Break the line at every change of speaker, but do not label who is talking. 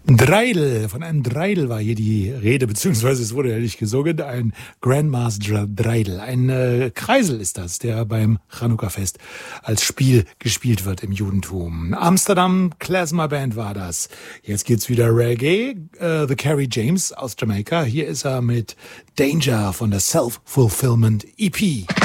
Dreidel, von einem Dreidel war hier die Rede, beziehungsweise es wurde ja nicht gesungen, ein Grandmaster Dreidel. Ein Kreisel ist das, der beim Chanukka-Fest als Spiel gespielt wird im Judentum. Amsterdam Klezmer Band war das. Jetzt geht's wieder Reggae. The Kerry James aus Jamaika. Hier ist er mit Danger von der Self-Fulfillment EP.